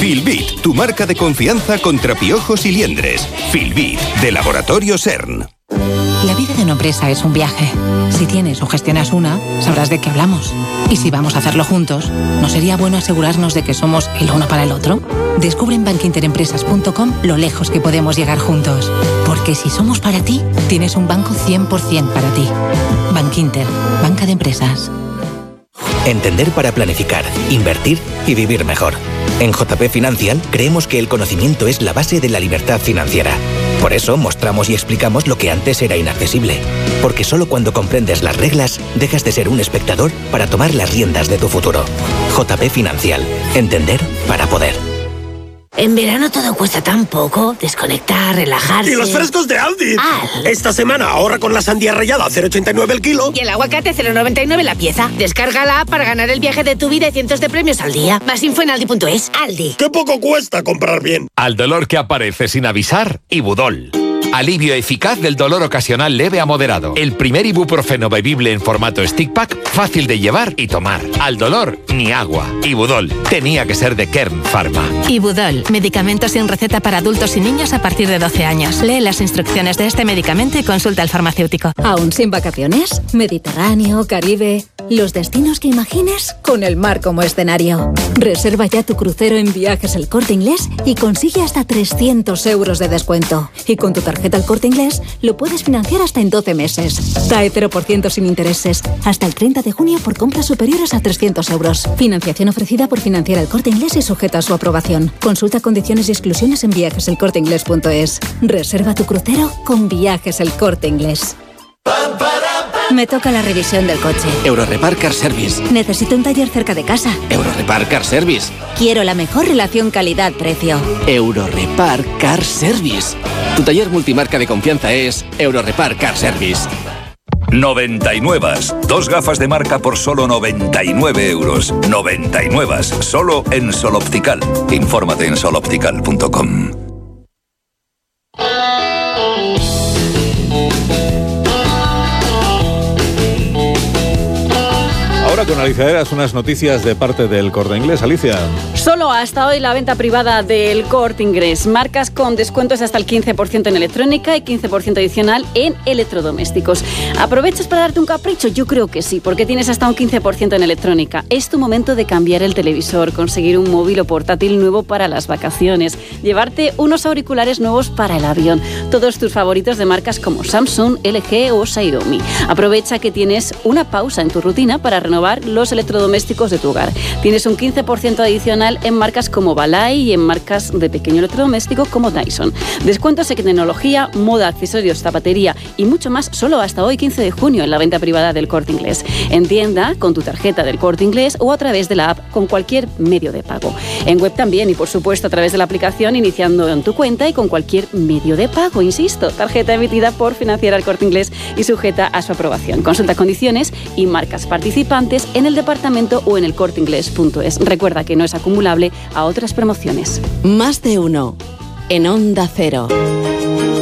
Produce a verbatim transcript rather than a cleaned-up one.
Filbit, tu marca de confianza contra piojos y liendres. Filbit, de Laboratorio CERN. La vida de una empresa es un viaje. Si tienes o gestionas una, sabrás de qué hablamos. Y si vamos a hacerlo juntos, ¿no sería bueno asegurarnos de que somos el uno para el otro? Descubre en bankinterempresas punto com lo lejos que podemos llegar juntos. Porque si somos para ti, tienes un banco cien por ciento para ti. Bankinter, banca de empresas. Entender para planificar, invertir y vivir mejor. En J P Financial creemos que el conocimiento es la base de la libertad financiera. Por eso mostramos y explicamos lo que antes era inaccesible. Porque solo cuando comprendes las reglas, dejas de ser un espectador para tomar las riendas de tu futuro. J P Financial. Entender para poder. En verano todo cuesta tan poco. Desconectar, relajarse... ¡Y los frescos de Aldi! Aldi. Esta semana ahorra con la sandía rallada a cero coma ochenta y nueve el kilo. Y el aguacate a cero coma noventa y nueve la pieza. Descárgala para ganar el viaje de tu vida y cientos de premios al día. Más info en aldi punto es. Aldi. ¡Qué poco cuesta comprar bien! Al dolor que aparece sin avisar, Ibudol. Alivio eficaz del dolor ocasional leve a moderado. El primer ibuprofeno bebible en formato stick pack, fácil de llevar y tomar. Al dolor, ni agua. Ibudol. Tenía que ser de Kern Pharma. Ibudol. Medicamento sin receta para adultos y niños a partir de doce años. Lee las instrucciones de este medicamento y consulta al farmacéutico. ¿Aún sin vacaciones? Mediterráneo, Caribe... Los destinos que imagines con el mar como escenario. Reserva ya tu crucero en Viajes El Corte Inglés y consigue hasta trescientos euros de descuento. Y con tu tarjeta El Corte Inglés lo puedes financiar hasta en doce meses. T A E cero por ciento sin intereses. Hasta el treinta de junio por compras superiores a trescientos euros. Financiación ofrecida por Financiera El Corte Inglés y sujeta a su aprobación. Consulta condiciones y exclusiones en viajes el corte inglés punto es. Reserva tu crucero con Viajes El Corte Inglés. Me toca la revisión del coche. Eurorepar Car Service. Necesito un taller cerca de casa. Eurorepar Car Service. Quiero la mejor relación calidad-precio. Eurorepar Car Service. Tu taller multimarca de confianza es Eurorepar Car Service. noventa y nueve. Dos gafas de marca por solo noventa y nueve euros. noventa y nueve. Solo en Sol Optical. Infórmate en sol optical punto com. Ahora con Alicia Eras, unas noticias de parte del Corte Inglés. Alicia. Solo hasta hoy la venta privada del Corte Inglés. Marcas con descuentos hasta el quince por ciento en electrónica y quince por ciento adicional en electrodomésticos. ¿Aprovechas para darte un capricho? Yo creo que sí, porque tienes hasta un quince por ciento en electrónica. Es tu momento de cambiar el televisor, conseguir un móvil o portátil nuevo para las vacaciones, llevarte unos auriculares nuevos para el avión. Todos tus favoritos de marcas como Samsung, L G o Xiaomi. Aprovecha que tienes una pausa en tu rutina para renovar los electrodomésticos de tu hogar. Tienes un quince por ciento adicional en marcas como Balay y en marcas de pequeño electrodoméstico como Dyson. Descuentos en tecnología, moda, accesorios, zapatería y mucho más solo hasta hoy quince de junio en la venta privada del Corte Inglés. En tienda, con tu tarjeta del Corte Inglés o a través de la app con cualquier medio de pago. En web también y por supuesto a través de la aplicación iniciando en tu cuenta y con cualquier medio de pago. Insisto, tarjeta emitida por Financiera El Corte Inglés y sujeta a su aprobación. Consulta condiciones y marcas participantes en el departamento o en el corte inglés punto es. Recuerda que no es acumulable a otras promociones. Más de uno en Onda Cero.